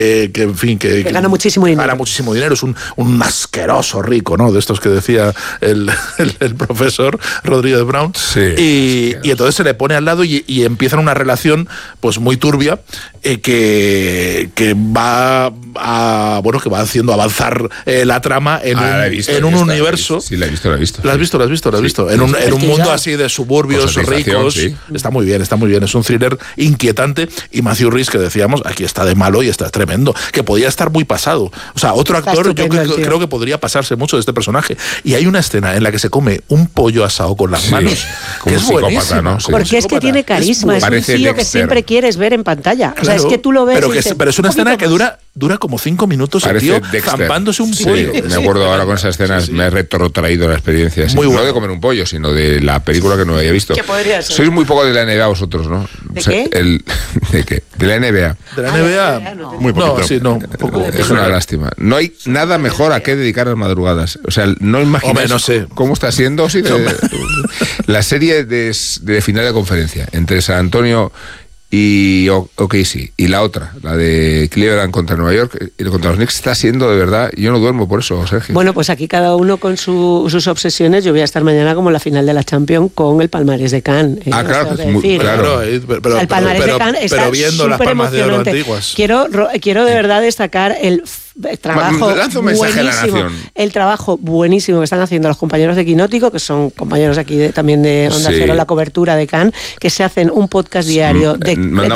en fin, que gana muchísimo dinero. Gana muchísimo dinero, es un asqueroso rico, ¿no? De estos que decía el profesor Rodríguez Brown. Sí, y entonces se le pone al lado y empiezan una relación pues muy turbia que va haciendo avanzar la trama en un universo. Sí, la he visto. ¿La has visto? En un mundo así de suburbios ricos. Sí. Está muy bien. Es un thriller inquietante. Y Matthew Rhys, que decíamos, aquí está de malo y está tremendo. Que podía estar muy pasado. O sea, otro actor, yo creo que podría pasarse mucho de este personaje. Y hay una escena en la que se come un pollo asado con las manos. Como que es buenísima, ¿no? Porque es que tiene carisma. Es un tío que siempre quieres ver en pantalla. O sea, es que tú lo ves. Pero es una escena que dura como 5 minutos el tío zampándose un pollo. Me acuerdo ahora con esa escena, me ha retrotraído la experiencia. Muy bueno. No de comer un pollo, sino de la película que no había visto. ¿Qué podría ser? Sois muy poco de la NBA vosotros, ¿no? ¿De qué? ¿De qué? De la NBA. De la NBA, muy poquito. No, sí, no. Poco. Es una lástima. No hay nada mejor a qué dedicar las madrugadas. O sea, no imagináis no sé cómo está siendo la serie de final de conferencia entre San Antonio y OKC, y la otra, la de Cleveland contra Nueva York y contra los Knicks, está siendo de verdad, yo no duermo por eso, Sergio. Bueno, pues aquí cada uno con sus obsesiones. Yo voy a estar mañana como en la final de la Champions con el palmarés de Cannes. Claro, claro. El palmarés de Cannes está viendo las palmas de oro antiguas. Quiero de verdad destacar el trabajo buenísimo, el trabajo buenísimo que están haciendo los compañeros de Quinótico, que son compañeros aquí también de Onda Cero, la cobertura de Cannes, que se hacen un podcast diario de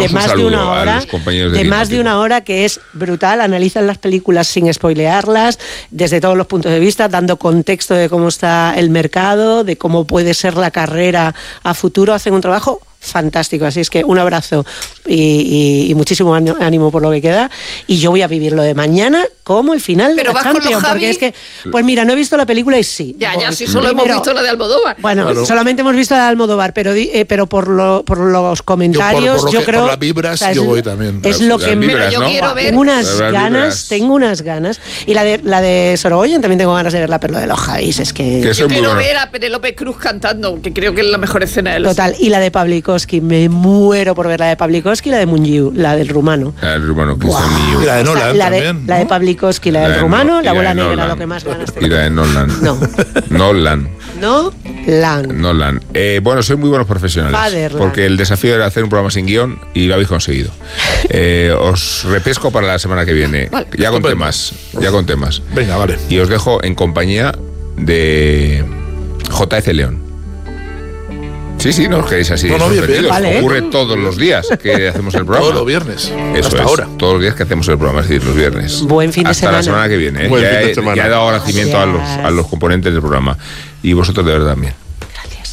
más de una hora, que es brutal. Analizan las películas sin spoilearlas, desde todos los puntos de vista, dando contexto de cómo está el mercado, de cómo puede ser la carrera a futuro. Hacen un trabajo fantástico, así es que un abrazo y muchísimo ánimo por lo que queda, y yo voy a vivir lo de mañana como el final de la Champions, porque es que, pues mira, no he visto la película y sí. Sí, solo hemos visto la de Almodóvar. Bueno, claro. Solamente hemos visto la de Almodóvar, pero por los comentarios, yo creo... Por las vibras, yo voy también. Es lo que yo quiero ver. Tengo unas ganas. Y la de Sorogoyen también tengo ganas de verla, pero lo de los Javis es que... Yo quiero ver a Penélope Cruz cantando, que creo que es la mejor escena de los... Total, y la de Pavlikovsky, me muero por ver la de Pavlikovsky y la de Mungiu, la del rumano. La del rumano, que está mío. Y la de Nolan también. La de Pavlikovsky, la del rumano, la bola negra, lo que más ganas tengo. Y la de Nolan. No. Nolan. Bueno, sois muy buenos profesionales. Fatherland. Porque el desafío era hacer un programa sin guión y lo habéis conseguido. Os repesco para la semana que viene. Vale. Ya con temas. Venga, vale. Y os dejo en compañía de J.F. León. Sí, no os quedéis así sorprendidos. Vale. Ocurre todos los días que hacemos el programa. Todos los viernes. Eso hasta es, ahora. todos los días que hacemos el programa, es decir, los viernes. Buen fin de semana. Hasta la semana que viene. Buen fin de semana. Ya he dado agradecimiento a los componentes del programa. Y vosotros de verdad también.